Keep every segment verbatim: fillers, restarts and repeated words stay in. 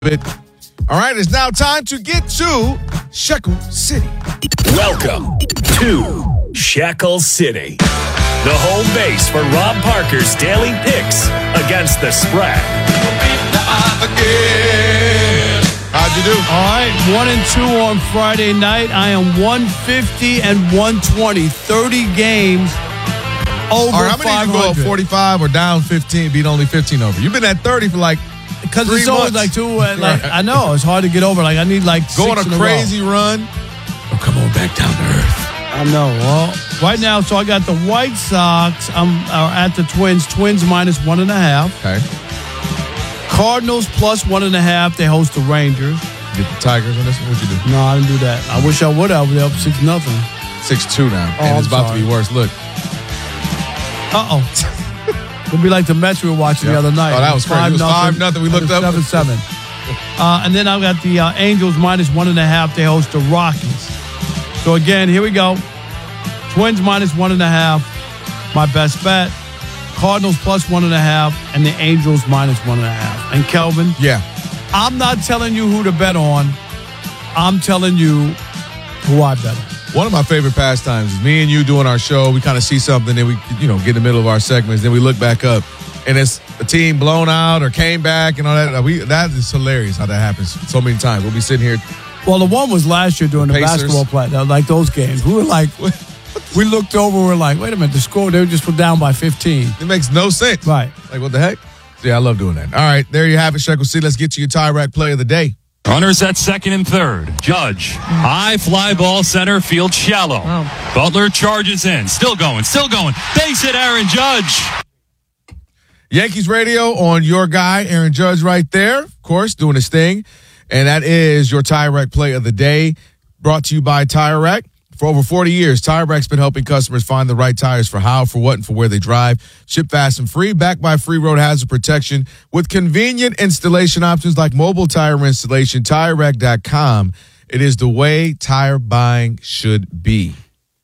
bit. All right, it's now time to get to Shekel City. Welcome to Shekel City, the home base for Rob Parker's daily picks against the spread. How'd you do? All right, one and two on Friday night. I am one fifty and one twenty, thirty games over All right, how many five you go up hundred. forty-five or down fifteen, beat only fifteen over? You've been at thirty for like Because three it's always months. like two. Uh, like I know it's hard to get over. Like I need like Go on six a in crazy row. run. Oh, come on back down to earth. I know. Well, right now, so I got the White Sox. I'm uh, at the Twins. Twins minus one and a half. Okay. Cardinals plus one and a half. They host the Rangers. Get the Tigers on this one. What'd you do? No, I didn't do that. I wish I would have. We're up six nothing. six two now. Oh, and it's I'm about sorry. to be worse. Look. Uh oh. It'll be like the Mets we were watching Yep. the other night. Oh, that was crazy. It was five nothing. We looked up. seven seven. Uh, and then I've got the uh, Angels minus one and a half. They host the Rockies. So again, here we go. Twins minus one and a half. My best bet. Cardinals plus one and a half, and the Angels minus one and a half. And Kelvin, Yeah. I'm not telling you who to bet on. I'm telling you who I bet on. One of my favorite pastimes is me and you doing our show. We kind of see something, then we, you know, get in the middle of our segments, then we look back up, and it's a team blown out or came back and all that. We that is hilarious how that happens so many times. We'll be sitting here. Well, the one was last year during the Pacers. basketball play, like those games. We were like, we looked over, we were like, wait a minute, the score, they were just down by fifteen. It makes no sense. Right. Like, what the heck? So, yeah, I love doing that. All right, there you have it, Shekel C. Let's get to your tie rack play of the day. Runners at second and third. Judge. High fly ball, center field shallow. Oh. Butler charges in. Still going, still going. Base hit, Aaron Judge. Yankees radio on your guy, Aaron Judge, right there, of course, doing his thing. And that is your Tire Rack play of the day, brought to you by Tire Rack. For over forty years, Tire Rack's been helping customers find the right tires for how, for what, and for where they drive. Ship fast and free, backed by free road hazard protection with convenient installation options like mobile tire installation. Tire Rack dot com. It is the way tire buying should be.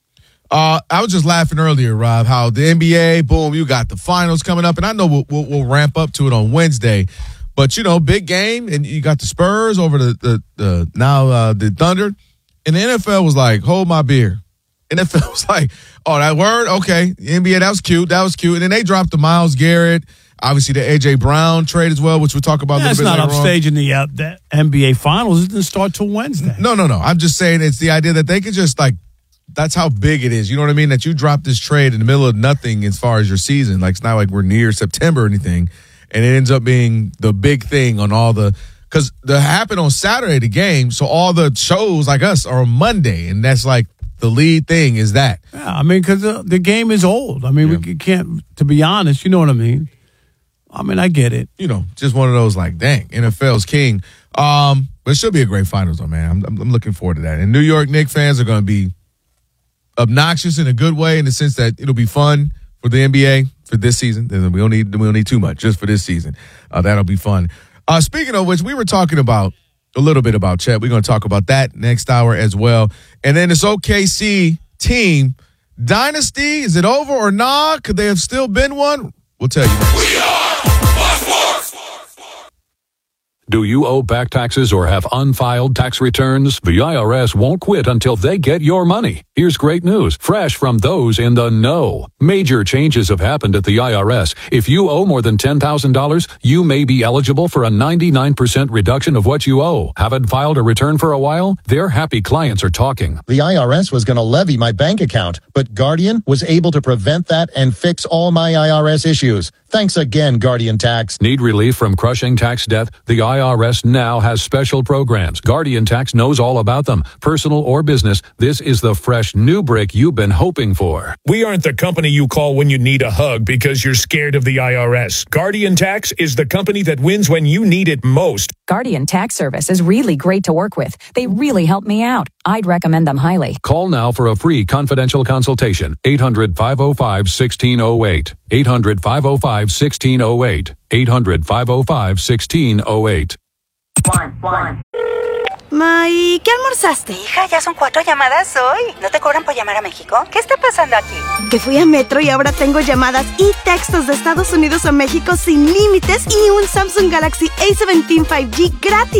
Uh, I was just laughing earlier, Rob, how the N B A, boom, you got the finals coming up, and I know we'll, we'll, we'll ramp up to it on Wednesday. But, you know, big game, and you got the Spurs over the, the, the now uh, the Thunder. And the N F L was like, hold my beer. N F L was like, oh, that word? Okay. The N B A, that was cute. That was cute. And then they dropped the Myles Garrett, obviously the A J. Brown trade as well, which we'll talk about Yeah, a it's little bit not later on. upstaging the, uh, the N B A Finals. It didn't start till Wednesday. No, no, no. I'm just saying it's the idea that they could just, like, that's how big it is. You know what I mean? That you drop this trade in the middle of nothing as far as your season. Like, it's not like we're near September or anything. And it ends up being the big thing on all the – because the happened on Saturday, the game, so all the shows like us are on Monday. And that's like the lead thing is that. Yeah, I mean, because the, the game is old. I mean, Yeah. we can't, to be honest, you know what I mean? I mean, I get it. You know, just one of those like, dang, N F L's king. Um, but it should be a great finals, though, man. I'm, I'm, I'm looking forward to that. And New York Knicks fans are going to be obnoxious in a good way in the sense that it'll be fun for the N B A for this season. We don't need we don't need too much just for this season. Uh, that'll be fun. Uh, speaking of which, we were talking about a little bit about Chet. We're going to talk about that next hour as well. And then this O K C team dynasty, is it over or not? Could they have still been one? We'll tell you. We are Fox Sports. Do you owe back taxes or have unfiled tax returns? The I R S won't quit until they get your money. Here's great news, fresh from those in the know. Major changes have happened at the I R S. If you owe more than ten thousand dollars, you may be eligible for a ninety-nine percent reduction of what you owe. Haven't filed a return for a while? Their happy clients are talking. The I R S was going to levy my bank account, but Guardian was able to prevent that and fix all my I R S issues. Thanks again, Guardian Tax. Need relief from crushing tax debt? The I R S now has special programs. Guardian Tax knows all about them. Personal or business, this is the fresh new break you've been hoping for. We aren't the company you call when you need a hug because you're scared of the I R S. Guardian Tax is the company that wins when you need it most. Guardian Tax Service is really great to work with. They really help me out. I'd recommend them highly. Call now for a free confidential consultation. eight hundred, five oh five, one six oh eight. eight hundred, five oh five, one six oh eight. eight hundred, five oh five, one six oh eight. One, one. Ma, ¿y qué almorzaste? Hija, ya son cuatro llamadas hoy. ¿No te cobran por llamar a México? ¿Qué está pasando aquí? Que fui a Metro y ahora tengo llamadas y textos de Estados Unidos a México sin límites y un Samsung Galaxy A diecisiete cinco G gratis.